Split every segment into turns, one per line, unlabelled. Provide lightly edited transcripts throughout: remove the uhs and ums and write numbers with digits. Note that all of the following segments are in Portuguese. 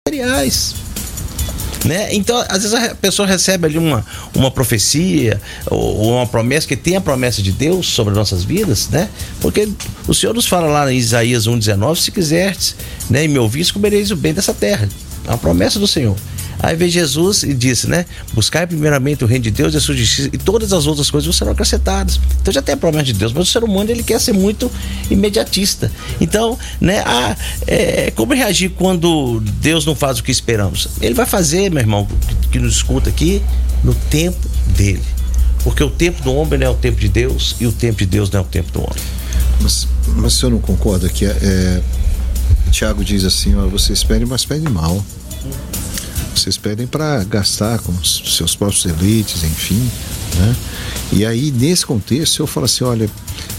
materiais, né? Então, às vezes a pessoa recebe ali uma profecia ou uma promessa, que tem a promessa de Deus sobre nossas vidas, né? Porque o Senhor nos fala lá em Isaías 1:19: se quiserdes, né, e me ouvis, comereis o bem dessa terra. É uma promessa do Senhor. Aí vem Jesus e disse, né? Buscai primeiramente o reino de Deus e a sua justiça, e todas as outras coisas serão acrescentadas. Então já tem a promessa de Deus, mas o ser humano, ele quer ser muito imediatista. Então, né? Como reagir quando Deus não faz o que esperamos? Ele vai fazer, meu irmão, que nos escuta aqui, no tempo dele. Porque o tempo do homem não é o tempo de Deus, e o tempo de Deus não é o tempo do homem.
Mas o senhor não concorda que Tiago diz assim: ó, vocês pedem, mas pedem mal. Vocês pedem para gastar com os seus próprios deleites, enfim, né? E aí, nesse contexto, eu falo assim: olha,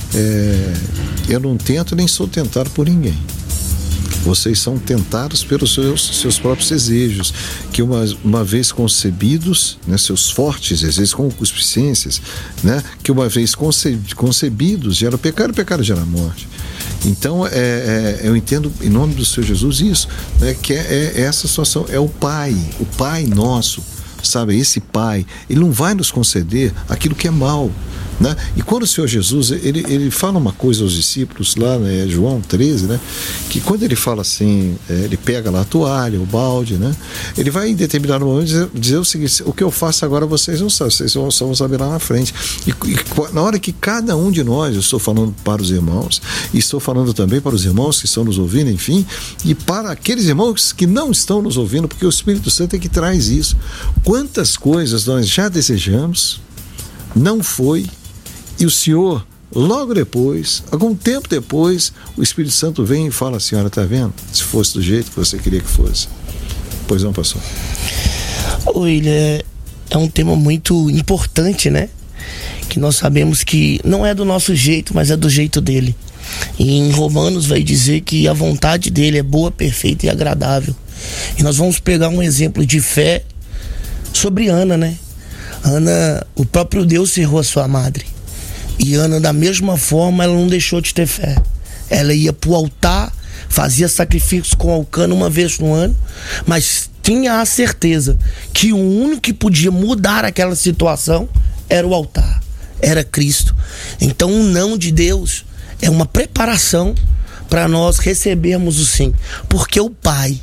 eu não tento nem sou tentado por ninguém. Vocês são tentados pelos seus próprios desejos, que uma vez concebidos, né, seus fortes desejos, concupiscências, né, que uma vez concebidos gera pecado, e pecado gera morte. Então, eu entendo, em nome do Senhor Jesus, isso, né, que essa situação, é o Pai nosso, sabe? Esse Pai, Ele não vai nos conceder aquilo que é mal, né? E quando o Senhor Jesus, ele fala uma coisa aos discípulos lá, né, João 13, né, que quando ele fala assim, ele pega lá a toalha, o balde, né, ele vai em determinado momento dizer o seguinte: o que eu faço agora vocês não sabem, vocês vão saber lá na frente. E na hora que cada um de nós, eu estou falando para os irmãos, e estou falando também para os irmãos que estão nos ouvindo, enfim, e para aqueles irmãos que não estão nos ouvindo, porque o Espírito Santo é que traz isso. Quantas coisas nós já desejamos, não foi, e o Senhor, logo depois, algum tempo depois, o Espírito Santo vem e fala assim: olha, tá vendo? Se fosse do jeito que você queria que fosse. Pois não, pastor?
William, é um tema muito importante, né? Que nós sabemos que não é do nosso jeito, mas é do jeito dele. E em Romanos vai dizer que a vontade dele é boa, perfeita e agradável. E nós vamos pegar um exemplo de fé sobre Ana, né? Ana, o próprio Deus cerrou a sua madre. E Ana, da mesma forma, ela não deixou de ter fé. Ela ia pro altar, fazia sacrifícios com Elcana uma vez no ano, mas tinha a certeza que o único que podia mudar aquela situação era o altar, era Cristo. Então o não de Deus é uma preparação para nós recebermos o sim. Porque o Pai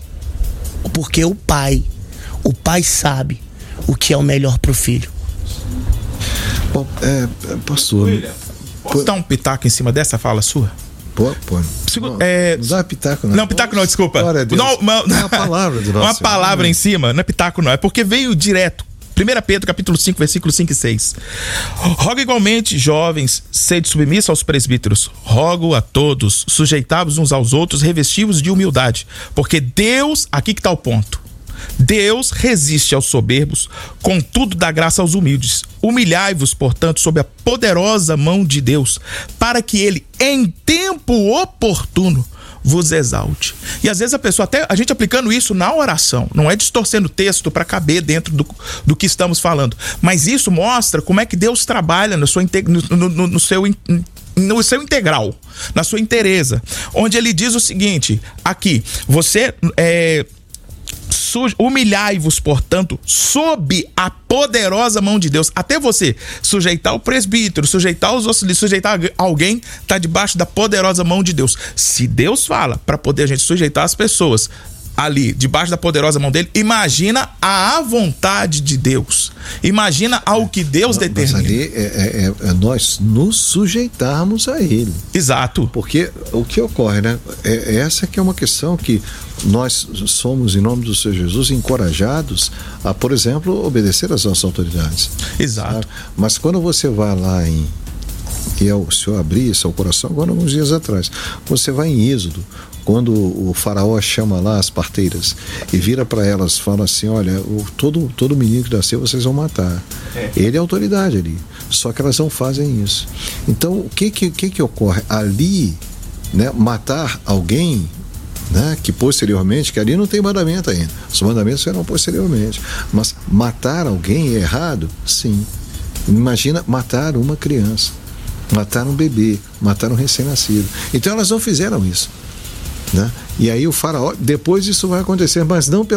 sabe o que é o melhor pro filho.
Bom, pastor,
William, posso dar um pitaco em cima dessa fala sua?
Pô. Não dá pitaco, não.
Não, pitaco não, desculpa.
Glória a Deus.
Não,
é uma palavra do nosso
uma palavra em cima, não é pitaco não, é porque veio direto. 1 Pedro capítulo 5, versículos 5 e 6. Rogo igualmente, jovens, sede submissos aos presbíteros. Rogo a todos, sujeitai-vos uns aos outros, revestivos de humildade. Porque Deus, aqui que está o ponto, Deus resiste aos soberbos, contudo dá graça aos humildes. Humilhai-vos, portanto, sob a poderosa mão de Deus, para que Ele, em tempo oportuno, vos exalte. E às vezes até a gente aplicando isso na oração, não é distorcendo o texto para caber dentro do que estamos falando, mas isso mostra como é que Deus trabalha no seu integral, na sua inteireza, onde Ele diz o seguinte, aqui, você humilhai-vos, portanto, sob a poderosa mão de Deus. Até você sujeitar o presbítero, sujeitar os outros, sujeitar alguém, está debaixo da poderosa mão de Deus. Se Deus fala para poder a gente sujeitar as pessoas ali, debaixo da poderosa mão dele, imagina a vontade de Deus. Imagina ao que Deus determina.
Mas ali nós nos sujeitarmos a Ele.
Exato.
Porque o que ocorre, né? Essa que é uma questão que nós somos, em nome do Senhor Jesus, encorajados a, por exemplo, obedecer às nossas autoridades.
Exato.
Sabe? Mas quando você vai lá e o Senhor abrir seu coração, agora alguns dias atrás, você vai em Êxodo, quando o faraó chama lá as parteiras e vira para elas, fala assim: olha, todo menino que nasceu vocês vão matar. Ele é autoridade ali, só que elas não fazem isso. Então o que ocorre ali, né? Matar alguém, né? Que posteriormente, que ali não tem mandamento ainda, os mandamentos serão posteriormente, mas matar alguém é errado? Sim. Imagina matar uma criança, matar um bebê, matar um recém-nascido. Então elas não fizeram isso, né? E aí o faraó, depois isso vai acontecer, mas não pela